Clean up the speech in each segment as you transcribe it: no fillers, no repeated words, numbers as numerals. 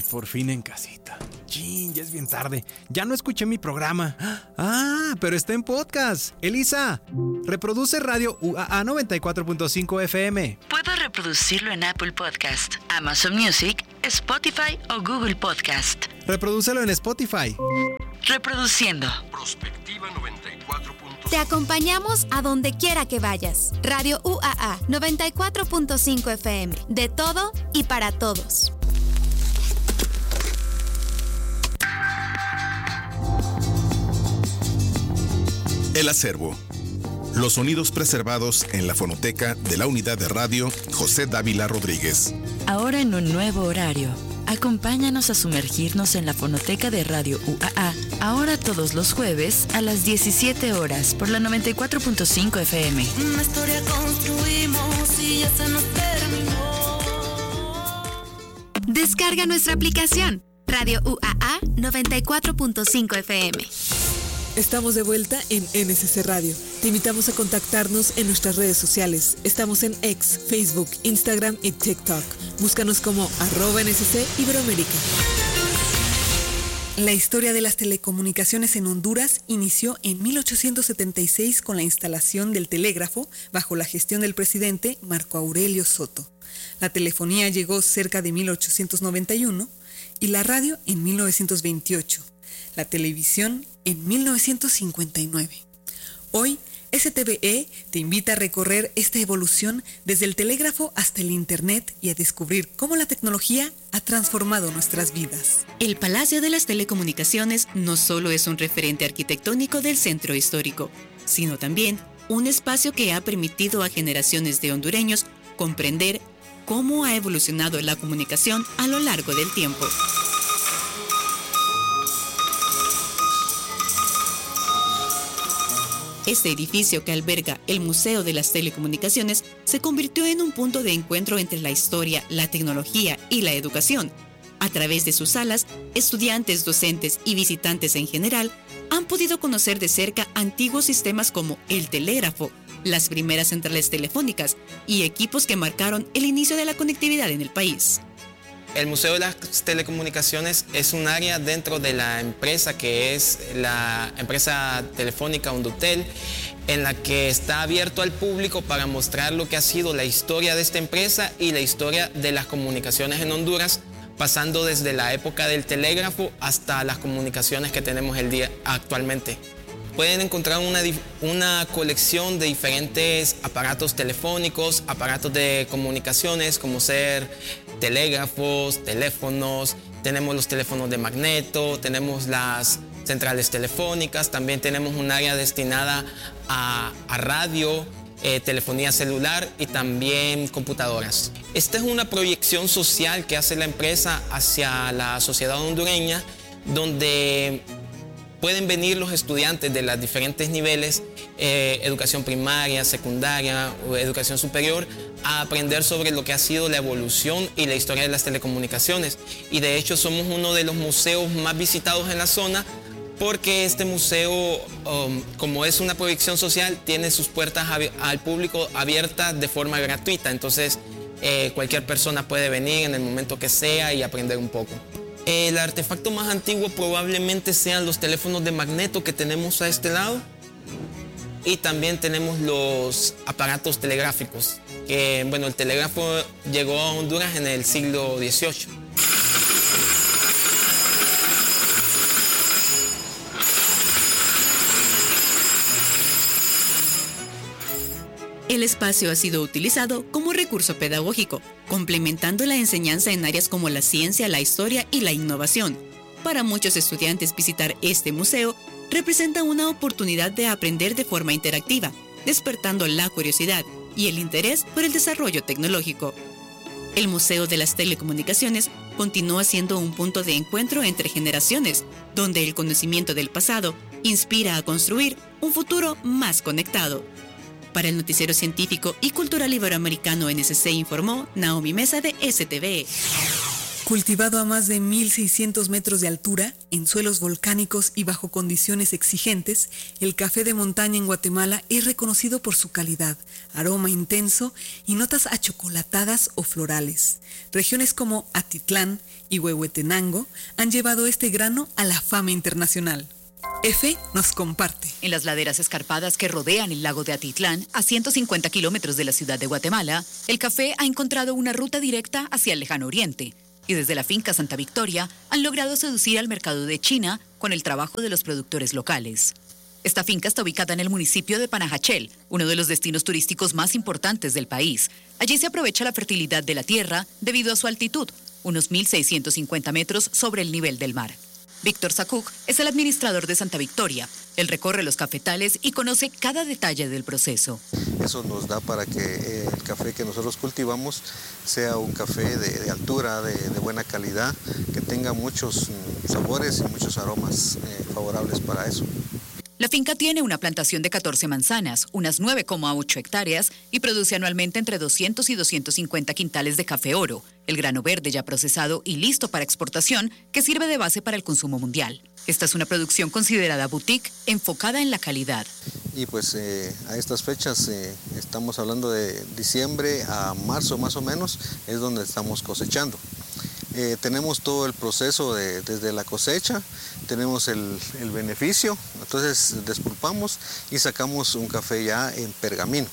Por fin en casita. Chin, ya es bien tarde. Ya no escuché mi programa. Pero está en podcast. Elisa, reproduce Radio UAA 94.5 FM. Puedo reproducirlo en Apple Podcast, Amazon Music, Spotify o Google Podcast. Reprodúcelo en Spotify. Reproduciendo. Prospectiva 94.5. Te acompañamos a donde quiera que vayas. Radio UAA 94.5 FM. De todo y para todos. El acervo. Los sonidos preservados en la fonoteca de la Unidad de Radio José Dávila Rodríguez. Ahora en un nuevo horario. Acompáñanos a sumergirnos en la fonoteca de Radio UAA. Ahora todos los jueves a las 17 horas por la 94.5 FM. Una historia construimos y ya se nos terminó. Descarga nuestra aplicación. Radio UAA 94.5 FM. Estamos de vuelta en NSC Radio. Te invitamos a contactarnos en nuestras redes sociales. Estamos en X, Facebook, Instagram y TikTok. Búscanos como @NSC Iberoamérica. La historia de las telecomunicaciones en Honduras inició en 1876 con la instalación del telégrafo bajo la gestión del presidente Marco Aurelio Soto. La telefonía llegó cerca de 1891 y la radio en 1928. La televisión en 1959. Hoy, STVE te invita a recorrer esta evolución desde el telégrafo hasta el Internet y a descubrir cómo la tecnología ha transformado nuestras vidas. El Palacio de las Telecomunicaciones no solo es un referente arquitectónico del centro histórico, sino también un espacio que ha permitido a generaciones de hondureños comprender cómo ha evolucionado la comunicación a lo largo del tiempo. Este edificio que alberga el Museo de las Telecomunicaciones se convirtió en un punto de encuentro entre la historia, la tecnología y la educación. A través de sus salas, estudiantes, docentes y visitantes en general han podido conocer de cerca antiguos sistemas como el telégrafo, las primeras centrales telefónicas y equipos que marcaron el inicio de la conectividad en el país. El Museo de las Telecomunicaciones es un área dentro de la empresa que es la empresa telefónica Hondutel, en la que está abierto al público para mostrar lo que ha sido la historia de esta empresa y la historia de las comunicaciones en Honduras, pasando desde la época del telégrafo hasta las comunicaciones que tenemos el día actualmente. Pueden encontrar una colección de diferentes aparatos telefónicos, aparatos de comunicaciones, como ser telégrafos, teléfonos, tenemos los teléfonos de magneto, tenemos las centrales telefónicas, también tenemos un área destinada a radio, telefonía celular y también computadoras. Esta es una proyección social que hace la empresa hacia la sociedad hondureña, donde pueden venir los estudiantes de los diferentes niveles, educación primaria, secundaria o educación superior, a aprender sobre lo que ha sido la evolución y la historia de las telecomunicaciones. Y de hecho somos uno de los museos más visitados en la zona, porque este museo, como es una proyección social, tiene sus puertas al público abiertas de forma gratuita. Entonces cualquier persona puede venir en el momento que sea y aprender un poco. El artefacto más antiguo probablemente sean los teléfonos de magneto que tenemos a este lado, y también tenemos los aparatos telegráficos, que bueno, el telégrafo llegó a Honduras en el siglo XVIII. El espacio ha sido utilizado como recurso pedagógico, complementando la enseñanza en áreas como la ciencia, la historia y la innovación. Para muchos estudiantes, visitar este museo representa una oportunidad de aprender de forma interactiva, despertando la curiosidad y el interés por el desarrollo tecnológico. El Museo de las Telecomunicaciones continúa siendo un punto de encuentro entre generaciones, donde el conocimiento del pasado inspira a construir un futuro más conectado. Para el Noticiero Científico y Cultural Iberoamericano NSC informó Naomi Mesa de STVE. Cultivado a más de 1.600 metros de altura, en suelos volcánicos y bajo condiciones exigentes, el café de montaña en Guatemala es reconocido por su calidad, aroma intenso y notas achocolatadas o florales. Regiones como Atitlán y Huehuetenango han llevado este grano a la fama internacional. F nos comparte. En las laderas escarpadas que rodean el lago de Atitlán, a 150 kilómetros de la ciudad de Guatemala, el café ha encontrado una ruta directa hacia el lejano oriente. Y desde la finca Santa Victoria han logrado seducir al mercado de China con el trabajo de los productores locales. Esta finca está ubicada en el municipio de Panajachel, uno de los destinos turísticos más importantes del país. Allí se aprovecha la fertilidad de la tierra debido a su altitud, unos 1.650 metros sobre el nivel del mar. Víctor Sacuc es el administrador de Santa Victoria. Él recorre los cafetales y conoce cada detalle del proceso. Eso nos da para que el café que nosotros cultivamos sea un café de altura, de buena calidad, que tenga muchos sabores y muchos aromas favorables para eso. La finca tiene una plantación de 14 manzanas, unas 9,8 hectáreas, y produce anualmente entre 200 y 250 quintales de café oro, el grano verde ya procesado y listo para exportación, que sirve de base para el consumo mundial. Esta es una producción considerada boutique, enfocada en la calidad. Y pues a estas fechas, estamos hablando de diciembre a marzo más o menos, es donde estamos cosechando. Tenemos todo el proceso desde la cosecha, tenemos el beneficio, entonces despulpamos y sacamos un café ya en pergamino.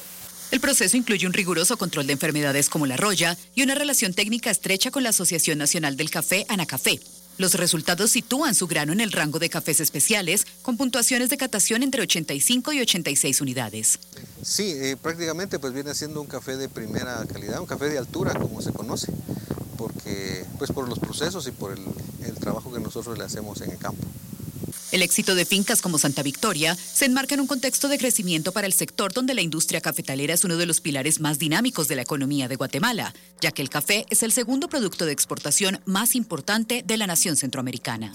El proceso incluye un riguroso control de enfermedades como la roya y una relación técnica estrecha con la Asociación Nacional del Café, Anacafé. Los resultados sitúan su grano en el rango de cafés especiales, con puntuaciones de catación entre 85 y 86 unidades. Sí, prácticamente pues viene siendo un café de primera calidad, un café de altura como se conoce, porque pues por los procesos y por el trabajo que nosotros le hacemos en el campo. El éxito de fincas como Santa Victoria se enmarca en un contexto de crecimiento para el sector donde la industria cafetalera es uno de los pilares más dinámicos de la economía de Guatemala, ya que el café es el segundo producto de exportación más importante de la nación centroamericana.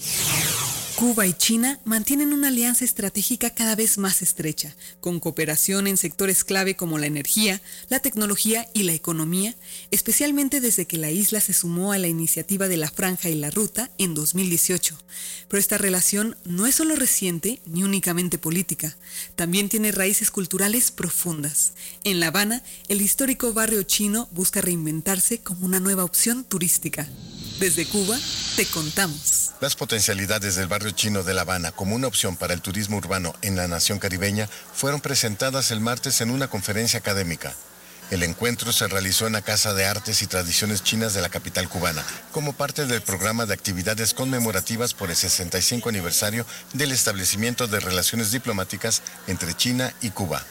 Cuba y China mantienen una alianza estratégica cada vez más estrecha, con cooperación en sectores clave como la energía, la tecnología y la economía, especialmente desde que la isla se sumó a la iniciativa de la Franja y la Ruta en 2018. Pero esta relación no es solo reciente ni únicamente política, también tiene raíces culturales profundas. En La Habana, el histórico barrio chino busca reinventarse como una nueva opción turística. Desde Cuba, te contamos. Las potencialidades del barrio chino de La Habana como una opción para el turismo urbano en la nación caribeña fueron presentadas el martes en una conferencia académica. El encuentro se realizó en la Casa de Artes y Tradiciones Chinas de la capital cubana, como parte del programa de actividades conmemorativas por el 65 aniversario del establecimiento de relaciones diplomáticas entre China y Cuba.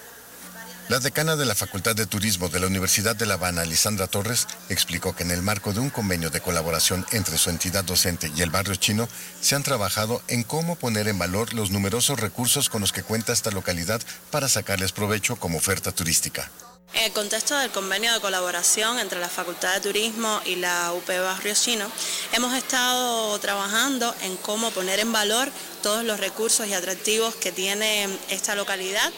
La decana de la Facultad de Turismo de la Universidad de La Habana, Lisandra Torres, explicó que en el marco de un convenio de colaboración entre su entidad docente y el barrio chino, se han trabajado en cómo poner en valor los numerosos recursos con los que cuenta esta localidad para sacarles provecho como oferta turística. En el contexto del convenio de colaboración entre la Facultad de Turismo y la UP Barrio Chino, hemos estado trabajando en cómo poner en valor todos los recursos y atractivos que tiene esta localidad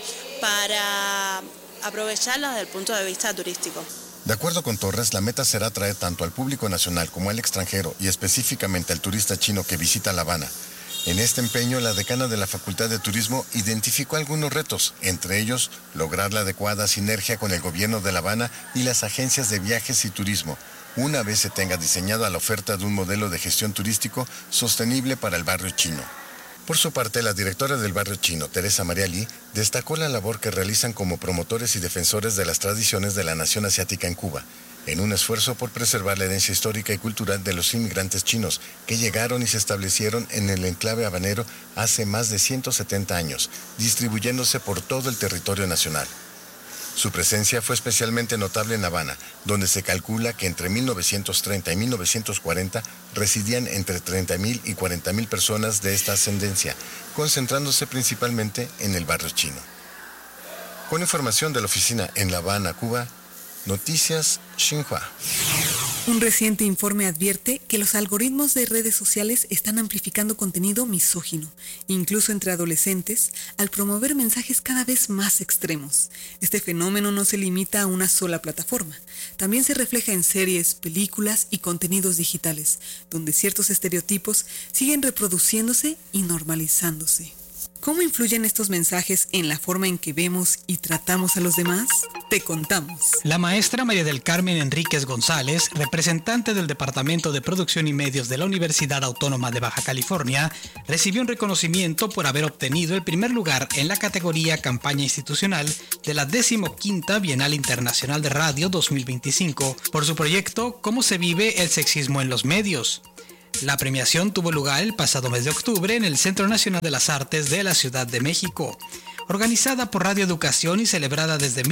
para aprovecharla desde el punto de vista turístico. De acuerdo con Torres, la meta será atraer tanto al público nacional como al extranjero y específicamente al turista chino que visita La Habana. En este empeño, la decana de la Facultad de Turismo identificó algunos retos, entre ellos, lograr la adecuada sinergia con el gobierno de La Habana y las agencias de viajes y turismo, una vez se tenga diseñada la oferta de un modelo de gestión turístico sostenible para el barrio chino. Por su parte, la directora del barrio chino, Teresa María Lee, destacó la labor que realizan como promotores y defensores de las tradiciones de la nación asiática en Cuba, en un esfuerzo por preservar la herencia histórica y cultural de los inmigrantes chinos que llegaron y se establecieron en el enclave habanero hace más de 170 años, distribuyéndose por todo el territorio nacional. Su presencia fue especialmente notable en La Habana, donde se calcula que entre 1930 y 1940 residían entre 30.000 y 40.000 personas de esta ascendencia, concentrándose principalmente en el barrio chino. Con información de la oficina en La Habana, Cuba, Noticias Xinhua. Un reciente informe advierte que los algoritmos de redes sociales están amplificando contenido misógino, incluso entre adolescentes, al promover mensajes cada vez más extremos. Este fenómeno no se limita a una sola plataforma, también se refleja en series, películas y contenidos digitales, donde ciertos estereotipos siguen reproduciéndose y normalizándose. ¿Cómo influyen estos mensajes en la forma en que vemos y tratamos a los demás? Te contamos. La maestra María del Carmen Enríquez González, representante del Departamento de Producción y Medios de la Universidad Autónoma de Baja California, recibió un reconocimiento por haber obtenido el primer lugar en la categoría Campaña Institucional de la 15ª Bienal Internacional de Radio 2025 por su proyecto ¿Cómo se vive el sexismo en los medios? La premiación tuvo lugar el pasado mes de octubre en el Centro Nacional de las Artes de la Ciudad de México. Organizada por Radio Educación y celebrada desde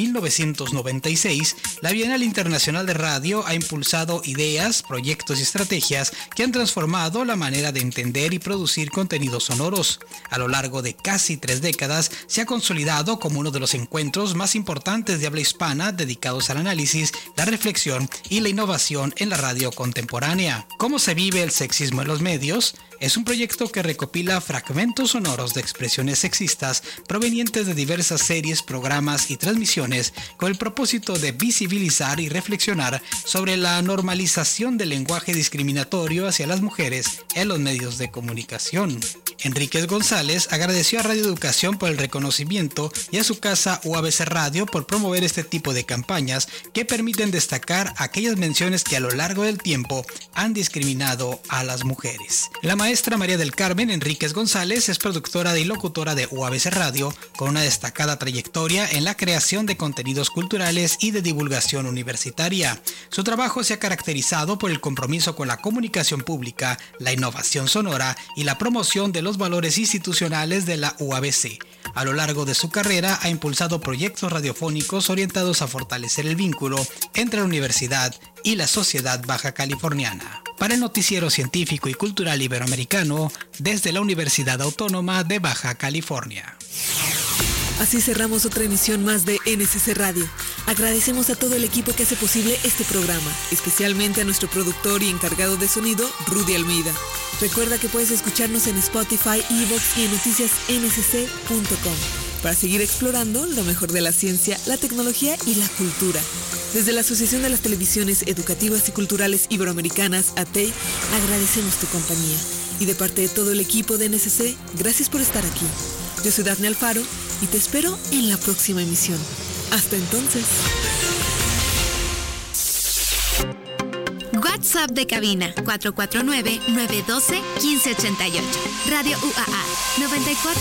1996, la Bienal Internacional de Radio ha impulsado ideas, proyectos y estrategias que han transformado la manera de entender y producir contenidos sonoros. A lo largo de casi 3 décadas, se ha consolidado como uno de los encuentros más importantes de habla hispana dedicados al análisis, la reflexión y la innovación en la radio contemporánea. ¿Cómo se vive el sexismo en los medios? Es un proyecto que recopila fragmentos sonoros de expresiones sexistas provenientes de diversas series, programas y transmisiones con el propósito de visibilizar y reflexionar sobre la normalización del lenguaje discriminatorio hacia las mujeres en los medios de comunicación. Enríquez González agradeció a Radio Educación por el reconocimiento y a su casa UABC Radio por promover este tipo de campañas que permiten destacar aquellas menciones que a lo largo del tiempo han discriminado a las mujeres. La maestra María del Carmen Enríquez González es productora y locutora de UABC Radio con una destacada trayectoria en la creación de contenidos culturales y de divulgación universitaria. Su trabajo se ha caracterizado por el compromiso con la comunicación pública, la innovación sonora y la promoción de los valores institucionales de la UABC. A lo largo de su carrera ha impulsado proyectos radiofónicos orientados a fortalecer el vínculo entre la universidad y la sociedad baja californiana. Para el Noticiero Científico y Cultural Iberoamericano, desde la Universidad Autónoma de Baja California. Así cerramos otra emisión más de NSC Radio. Agradecemos a todo el equipo que hace posible este programa, especialmente a nuestro productor y encargado de sonido, Rudy Almeida. Recuerda que puedes escucharnos en Spotify, iVoox y en noticiasnsc.com para seguir explorando lo mejor de la ciencia, la tecnología y la cultura. Desde la Asociación de las Televisiones Educativas y Culturales Iberoamericanas, ATEI, agradecemos tu compañía. Y de parte de todo el equipo de NSC, gracias por estar aquí. Yo soy Dafne Alfaro y te espero en la próxima emisión. Hasta entonces. WhatsApp de cabina 449-912-1588. Radio UAA 94.